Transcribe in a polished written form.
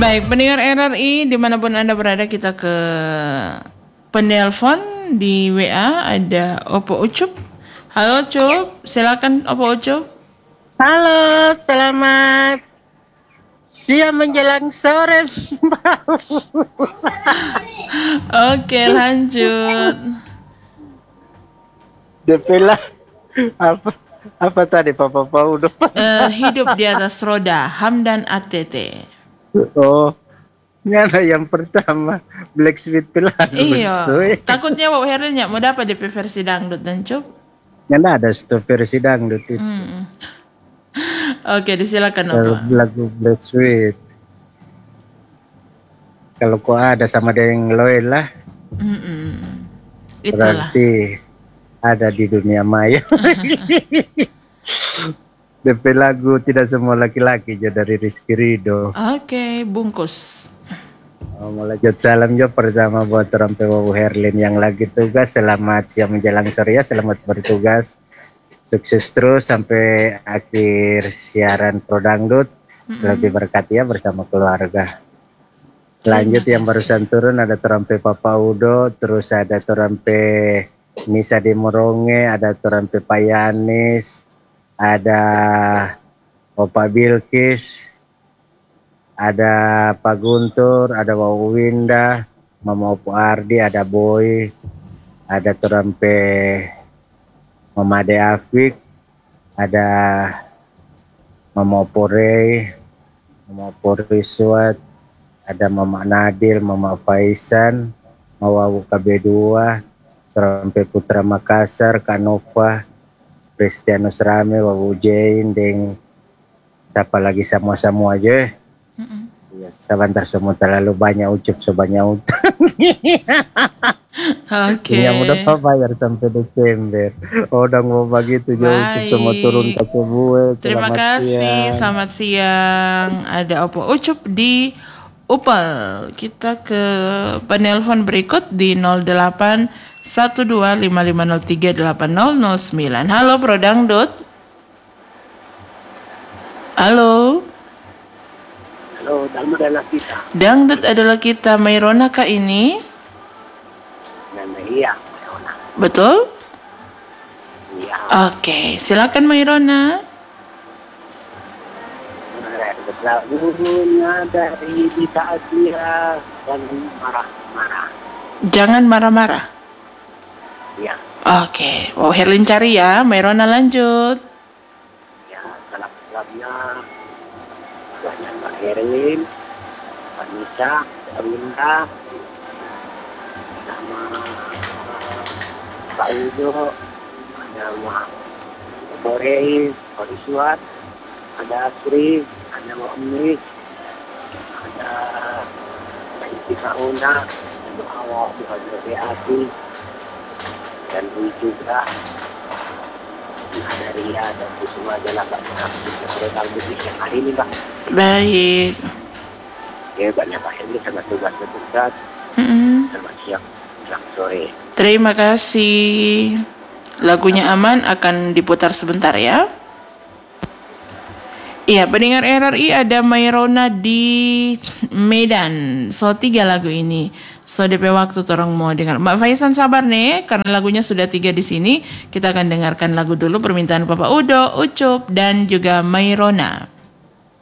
Baik, pendengar RRI dimanapun Anda berada, kita ke penelpon di WA. Ada Opo Ucup. Halo Cup, silakan Opo Ucup. Halo, selamat siang menjelang sore. Oke, lanjut. Depelah apa tadi Papa udah. Hidup di atas roda, Hamdan ATT. Oh, nyala yang pertama Black Sweet Pelangus Iya, tuh. takutnya Wak Herlin mau dapat DP versi dangdut dan Cup. Nyala ada satu versi dangdut itu. Oke, disilakan Kalau Opa. lagu Black Sweet. Kalau kau ada sama dengan Loel lah, Itulah. berarti ada di dunia maya. DP lagu Tidak Semua Laki-Laki dari Rizky Ridho. Oke, bungkus. Mulai jod salam jo pertama buat Rampe Wawu Herlin yang lagi tugas. Selamat siang menjelang sore ya, selamat bertugas. Sukses terus sampai akhir siaran Pro Dangdut. Selalu diberkati ya bersama keluarga. Lanjut yang barusan turun ada Torampe Papa Udo, terus ada Torampe Nisa di Moronge, ada Torampe Payanis, ada Opa Bilkis, ada Pak Guntur, ada Wawu Winda, Mama Opo Ardi, ada Boy, ada Torampe Mama Ade Afik, ada Mama Opo Rey, Mama Opo Riswat, ada Mama Nadil, Mama Faisan, Wawu KB2, Torampe Putra Makassar, Kak Nova, Kristianus Rame, Wawu Jain, deng siapa lagi semua aja. Ya, sebentar semua terlalu banyak ucup sebanyak utang. Oke. Yang udah bayar sampai Desember. Udah mau begitu jauh ucup semua turun ke gue. Terima kasih. Selamat siang. Ada Opo Ucup di Upel. Kita ke penelpon berikut di 081255038009. Halo Pro Dangdut. Halo. Halo, Dangdut adalah kita. Dangdut adalah kita. Mairona kah ini? Iya, Mairona. Betul? Iya. Oke, silakan Mairona. Lagunya dari di saat dia dan marah-marah. Jangan marah-marah. Iya. Oke, wow Herlin cari ya. Mairona lanjut. Ya, salam-salamnya banyak Mbak Herlin, Mbak Nisa, Mbak Winda, sama Pak Udo, sama Borei, Pak Iswat, ada Asri, ada Mbak Umi, ada Mbak Istika Una, ada Awak, ada Ati, dan Dwi juga, ada Ria, dan semua adalah Mbak Nisa yang hari ini Mbak. Baik. Ya, banyak Pak Henry sangat tugas bertugas. Selamat siang, selamat sore. Terima kasih. Lagunya aman akan diputar sebentar ya. Iya, pendengar RRI ada Mairona di Medan. So 3 lagu ini. So DP waktu torong mau dengar. Mbak Faisan sabar nih, karena lagunya sudah 3 di sini. Kita akan dengarkan lagu dulu permintaan Papa Udo, Ucup dan juga Mairona.